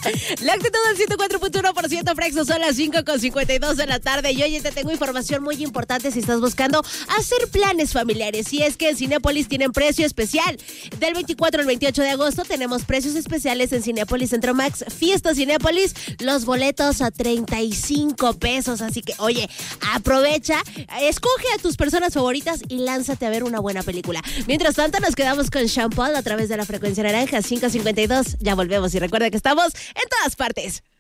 La actitud del 104.1% Frexo, son las 5:52 de la tarde. Y oye, te tengo información muy importante si estás buscando hacer planes familiares. Y es que en Cinépolis tienen precio especial. Del 24 al 28 de agosto tenemos precios especiales en Cinépolis Centro Max. Fiesta Cinépolis, los boletos a 35 pesos. Así que, oye, aprovecha, escoge a tus personas favoritas y lánzate a ver una buena película. Mientras tanto, nos quedamos con Sean Paul a través de la frecuencia naranja 5:52. Ya volvemos y recuerda que estamos en todas partes.